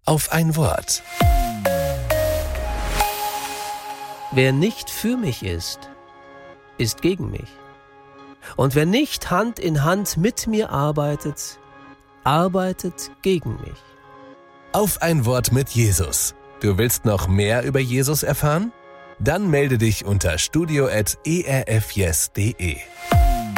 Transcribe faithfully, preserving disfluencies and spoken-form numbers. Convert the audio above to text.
auf ein Wort. Wer nicht für mich ist, ist gegen mich. Und wer nicht Hand in Hand mit mir arbeitet, arbeitet gegen mich. Auf ein Wort mit Jesus. Du willst noch mehr über Jesus erfahren? Dann melde dich unter studio at e r f yes punkt d e.